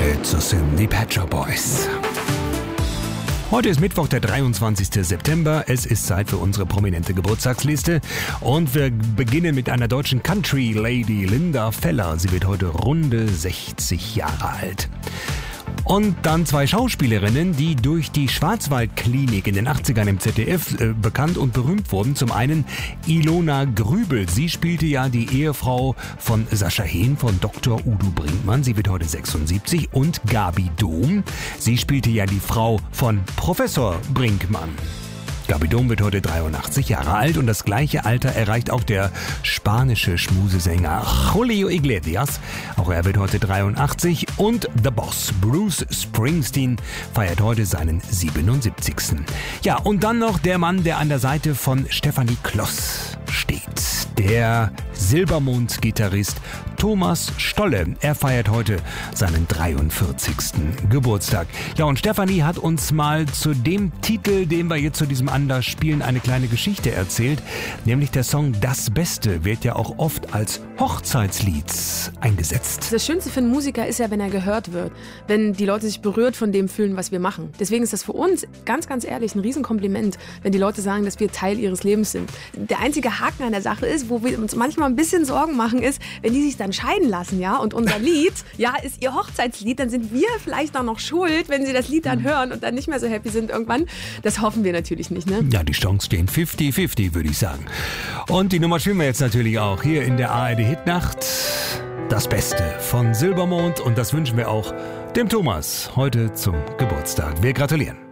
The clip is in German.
Das sind die Pet Shop Boys. Heute ist Mittwoch, der 23. September. Es ist Zeit für unsere prominente Geburtstagsliste. Und wir beginnen mit einer deutschen Country-Lady, Linda Feller. Sie wird heute runde 60 Jahre alt. Und dann zwei Schauspielerinnen, die durch die Schwarzwaldklinik in den 80ern im ZDF bekannt und berühmt wurden. Zum einen Ilona Grübel. Sie spielte ja die Ehefrau von Sascha Hehn, von Dr. Udo Brinkmann. Sie wird heute 76. Und Gabi Dohm. Sie spielte ja die Frau von Professor Brinkmann. Gabi Dohm wird heute 83 Jahre alt und das gleiche Alter erreicht auch der spanische Schmusesänger Julio Iglesias. Auch er wird heute 83 und The Boss Bruce Springsteen feiert heute seinen 77. Ja, und dann noch der Mann, der an der Seite von Stefanie Kloss steht. Der Silbermond-Gitarrist Thomas Stolle. Er feiert heute seinen 43. Geburtstag. Ja, und Stefanie hat uns mal zu dem Titel, den wir jetzt zu diesem Anlass spielen, eine kleine Geschichte erzählt. Nämlich der Song Das Beste wird ja auch oft als Hochzeitslied eingesetzt. Das Schönste für einen Musiker ist ja, wenn er gehört wird. Wenn die Leute sich berührt von dem fühlen, was wir machen. Deswegen ist das für uns, ganz, ganz ehrlich, ein Riesenkompliment, wenn die Leute sagen, dass wir Teil ihres Lebens sind. Der einzige Haken an der Sache ist, wo wir uns manchmal ein bisschen Sorgen machen, ist, wenn die sich dann scheiden lassen, ja, und unser Lied, ja, ist ihr Hochzeitslied, dann sind wir vielleicht auch noch schuld, wenn sie das Lied dann hören und dann nicht mehr so happy sind irgendwann. Das hoffen wir natürlich nicht, ne? Ja, die Chancen stehen 50-50, würde ich sagen. Und die Nummer spielen wir jetzt natürlich auch hier in der ARD Hitnacht. Das Beste von Silbermond und das wünschen wir auch dem Thomas heute zum Geburtstag. Wir gratulieren.